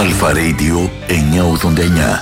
Αλφα Radio 989.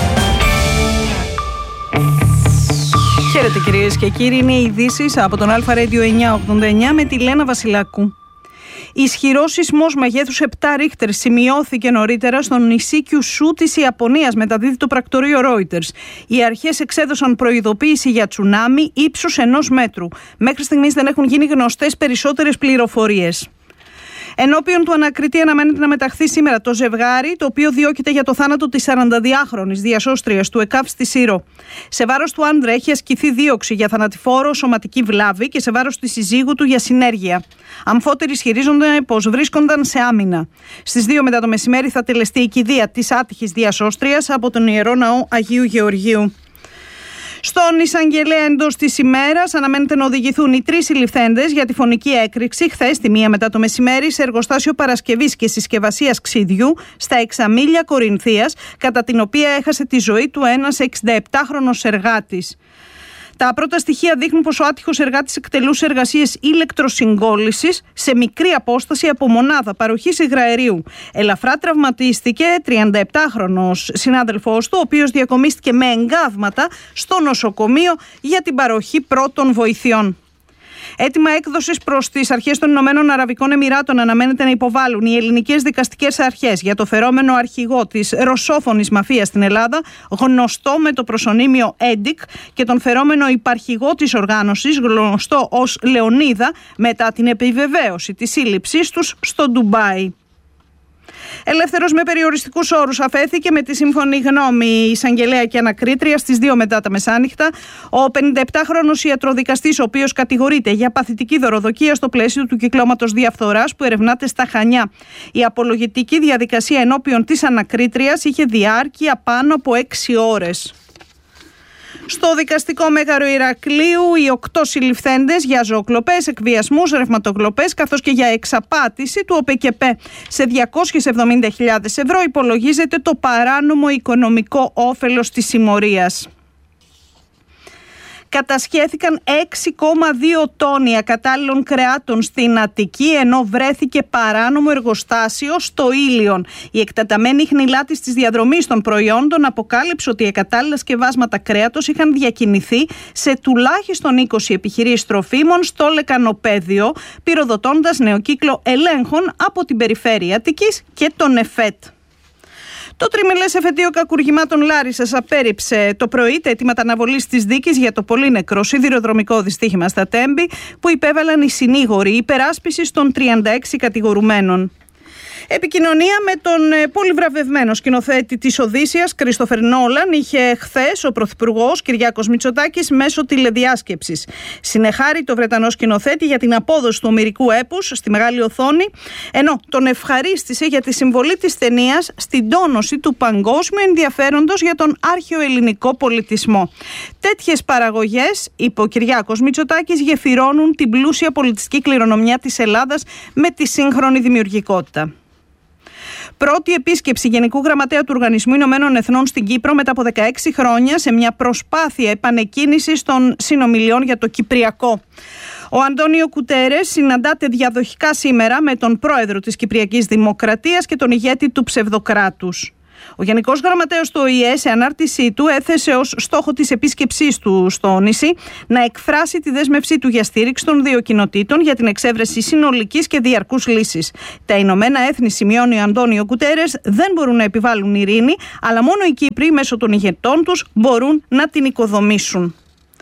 Χαίρετε κυρίες και κύριοι, είναι οι ειδήσεις από τον Αλφα Radio 989 με τη Λένα Βασιλάκου. Ισχυρός σεισμός μεγέθους 7 Ρίχτερ σημειώθηκε νωρίτερα στο νησί Κιουσού της Ιαπωνίας, μεταδίδει το πρακτορείο Reuters. Οι αρχές εξέδωσαν προειδοποίηση για τσουνάμι ύψους 1 μέτρου. Μέχρι στιγμής δεν έχουν γίνει γνωστές περισσότερες πληροφορίες. Ενώπιον του ανακριτή αναμένεται να μεταχθεί σήμερα το ζευγάρι, το οποίο διώκεται για το θάνατο της 42χρονης διασώστριας του ΕΚΑΒ στη Σύρο. Σε βάρος του άντρα έχει ασκηθεί δίωξη για θανατηφόρο σωματική βλάβη και σε βάρος της συζύγου του για συνέργεια. Αμφότεροι ισχυρίζονται πως βρίσκονταν σε άμυνα. Στις 2 μετά το μεσημέρι θα τελεστεί η κηδεία της άτυχης διασώστριας από τον Ιερό Ναό Αγίου Γεωργίου. Στον εισαγγελέα εντός της ημέρας αναμένεται να οδηγηθούν οι 3 συλληφθέντες για τη φωνική έκρηξη χθες τη 1 μετά το μεσημέρι σε εργοστάσιο παρασκευής και συσκευασίας ξυδιού στα Εξαμήλια Κορινθίας, κατά την οποία έχασε τη ζωή του ένας 67χρονος εργάτης. Τα πρώτα στοιχεία δείχνουν πως ο άτυχος εργάτης εκτελούσε εργασίες ηλεκτροσυγκόλλησης σε μικρή απόσταση από μονάδα παροχής υγραερίου. Ελαφρά τραυματίστηκε 37χρονος συνάδελφός του, ο οποίος διακομίστηκε με εγκάβματα στο νοσοκομείο για την παροχή πρώτων βοηθειών. Έτοιμα έκδοσης προς τις αρχές των Ηνωμένων Αραβικών Εμιράτων αναμένεται να υποβάλουν οι ελληνικές δικαστικές αρχές για το φερόμενο αρχηγό της ρωσόφωνης μαφίας στην Ελλάδα, γνωστό με το προσωνύμιο Έντικ, και τον φερόμενο υπαρχηγό της οργάνωσης, γνωστό ως Λεωνίδα, μετά την επιβεβαίωση της σύλληψής τους στο Ντουμπάι. Ελεύθερος με περιοριστικούς όρους αφέθηκε με τη σύμφωνη γνώμη η εισαγγελέα και ανακρίτρια στις 2 μετά τα μεσάνυχτα ο 57χρονος ιατροδικαστής, ο οποίος κατηγορείται για παθητική δωροδοκία στο πλαίσιο του κυκλώματος διαφθοράς που ερευνάται στα Χανιά. Η απολογητική διαδικασία ενώπιον της ανακρίτριας είχε διάρκεια πάνω από 6 ώρες. Στο δικαστικό μέγαρο Ηρακλείου, οι 8 συλληφθέντες για ζωοκλοπές, εκβιασμούς, ρευματοκλοπές καθώς και για εξαπάτηση του ΟΠΕΚΕΠΕ σε 270.000 ευρώ υπολογίζεται το παράνομο οικονομικό όφελος της συμμορίας. Κατασχέθηκαν 6,2 τόνοι ακατάλληλων κρεάτων στην Αττική, ενώ βρέθηκε παράνομο εργοστάσιο στο Ήλιον. Η εκτεταμένη χνηλάτης της διαδρομής των προϊόντων αποκάλυψε ότι οι ακατάλληλα σκευάσματα κρέατος είχαν διακινηθεί σε τουλάχιστον 20 επιχειρήσεις τροφίμων στο Λεκανοπαίδιο, πυροδοτώντας νέο κύκλο ελέγχων από την περιφέρεια Αττικής και τον ΕΦΕΤ. Το τριμελές εφετείο κακουργημάτων Λάρισσας απέρριψε το πρωί τα αιτήματα αναβολής της δίκης για το πολύ νεκρό σιδηροδρομικό δυστύχημα στα Τέμπη που υπέβαλαν οι συνήγοροι υπεράσπισης των 36 κατηγορουμένων. Επικοινωνία με τον πολυβραβευμένο σκηνοθέτη της Οδύσσειας, Κρίστοφερ Νόλαν, είχε χθες ο Πρωθυπουργός Κυριάκος Μητσοτάκης μέσω τηλεδιάσκεψης. Συνεχάρη το Βρετανό σκηνοθέτη για την απόδοση του ομηρικού έπους στη μεγάλη οθόνη, ενώ τον ευχαρίστησε για τη συμβολή της ταινίας στην τόνωση του παγκόσμιου ενδιαφέροντος για τον αρχαιοελληνικό πολιτισμό. Τέτοιες παραγωγές, είπε ο Κυριάκος Μητσοτάκης, γεφυρώνουν την πλούσια πολιτιστική κληρονομιά της Ελλάδας με τη σύγχρονη δημιουργικότητα. Πρώτη επίσκεψη Γενικού Γραμματέα του Οργανισμού Ηνωμένων Εθνών στην Κύπρο μετά από 16 χρόνια σε μια προσπάθεια επανεκκίνησης των συνομιλιών για το Κυπριακό. Ο Αντώνιο Κουτέρες συναντάται διαδοχικά σήμερα με τον πρόεδρο της Κυπριακής Δημοκρατίας και τον ηγέτη του ψευδοκράτους. Ο Γενικός Γραμματέας του ΟΗΕ σε ανάρτησή του έθεσε ως στόχο της επίσκεψής του στο νησί να εκφράσει τη δέσμευσή του για στήριξη των δύο κοινοτήτων για την εξέβρεση συνολικής και διαρκούς λύσης. Τα Ηνωμένα Έθνη, σημειώνει ο Αντώνιο Κουτέρες, δεν μπορούν να επιβάλλουν ειρήνη, αλλά μόνο οι Κύπροι μέσω των ηγετών τους μπορούν να την οικοδομήσουν.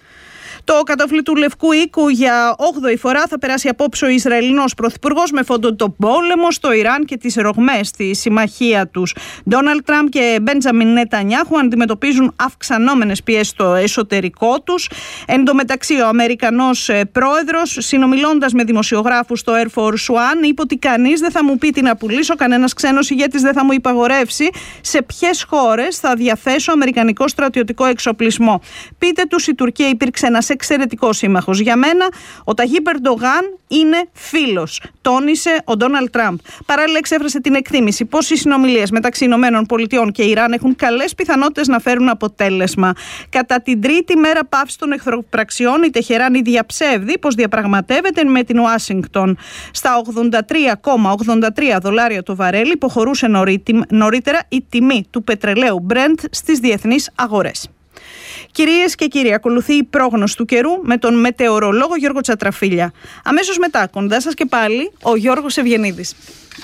Το κατόφλι του Λευκού Οίκου για 8η φορά θα περάσει απόψε ο Ισραηλινός Πρωθυπουργός με φόντο τον πόλεμο στο Ιράν και τις ρογμές στη συμμαχία τους. Ντόναλντ Τραμπ και Μπέντζαμιν Νετανιάχου αντιμετωπίζουν αυξανόμενες πιέσεις στο εσωτερικό τους. Εν τω μεταξύ, ο Αμερικανός πρόεδρος, συνομιλώντας με δημοσιογράφους στο Air Force One, είπε ότι κανείς δεν θα μου πει τι να πουλήσω, κανένας ξένος ηγέτης δεν θα μου υπαγορεύσει σε ποιες χώρες θα διαθέσω αμερικανικό στρατιωτικό εξοπλισμό. Πείτε τους, η Τουρκία υπήρξε ένας εξαιρετικός σύμμαχος. Για μένα, ο Ταγίπ Ερντογάν είναι φίλος, τόνισε ο Ντόναλντ Τραμπ. Παράλληλα, εξέφρασε την εκτίμηση πως οι συνομιλίες μεταξύ ΗΠΑ και Ιράν έχουν καλές πιθανότητες να φέρουν αποτέλεσμα. Κατά την τρίτη μέρα παύση των εχθροπραξιών, η Τεχεράνη διαψεύδει πως διαπραγματεύεται με την Ουάσιγκτον. Στα $83,83 το βαρέλι υποχωρούσε νωρίτερα η τιμή του πετρελαίου Brent στις διεθνείς αγορές. Κυρίες και κύριοι, ακολουθεί η πρόγνωση του καιρού με τον μετεωρολόγο Γιώργο Τσατραφίλια. Αμέσως μετά, κοντά σας και πάλι, ο Γιώργος Ευγενίδης.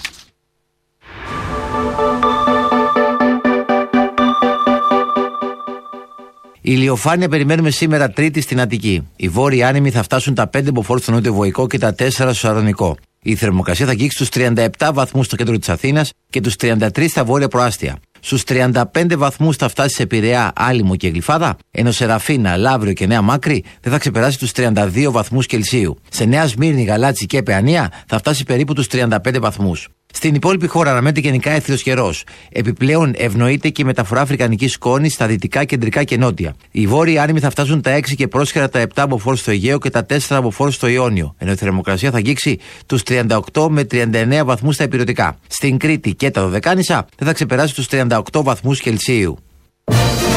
Η ηλιοφάνεια περιμένουμε σήμερα Τρίτη στην Αττική. Οι βόρειοι άνεμοι θα φτάσουν τα 5 μποφόρ στο νότιο Βοϊκό και τα 4 στο Σαρονικό. Η θερμοκρασία θα αγγίξει στους 37 βαθμούς στο κέντρο της Αθήνας και τους 33 στα βόρεια προάστια. Στους 35 βαθμούς θα φτάσει σε Πειραιά, Άλυμο και Γλυφάδα, ενώ σε Ραφίνα, Λαύριο και Νέα Μάκρη δεν θα ξεπεράσει τους 32 βαθμούς Κελσίου. Σε Νέα Σμύρνη, Γαλάτσι και Παιανία θα φτάσει περίπου τους 35 βαθμούς. Στην υπόλοιπη χώρα αναμένεται γενικά έθριος καιρός. Επιπλέον ευνοείται και η μεταφορά αφρικανικής σκόνης στα δυτικά, κεντρικά και νότια. Οι βόρειοι άνεμοι θα φτάσουν τα 6 και πρόσχερα τα 7 μποφόρ στο Αιγαίο και τα 4 μποφόρ στο Ιόνιο, ενώ η θερμοκρασία θα αγγίξει τους 38 με 39 βαθμούς στα ηπειρωτικά. Στην Κρήτη και τα Δωδεκάνησα δεν θα ξεπεράσει τους 38 βαθμούς Κελσίου.